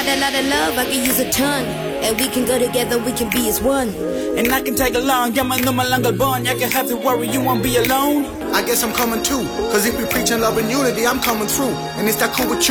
a lot of love, I can use a ton. And we can go together, we can be as one. And I can tag along, llamando malanga albon. Ya can have to worry, you won't be alone. I guess I'm coming too, cause if we preaching love and unity, I'm coming through. And it's that cool with you.